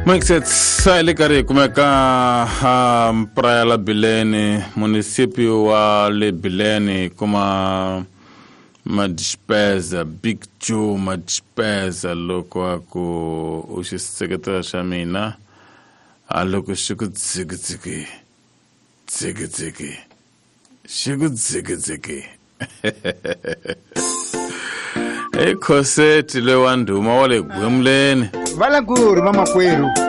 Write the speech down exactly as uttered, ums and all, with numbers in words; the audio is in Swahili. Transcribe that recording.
Mike Saile kare kumeka mpraya la Bileni, município wa Le Bileni, kuma madespesa, Big Joe madespesa, loko ako ushi sekretário Shamina, aloko shiku tsiki tsiki, tsiki tsiki, shiku tsiki tsiki. E kose tile wandu mawale gwemleni. Vala guru mama kweru.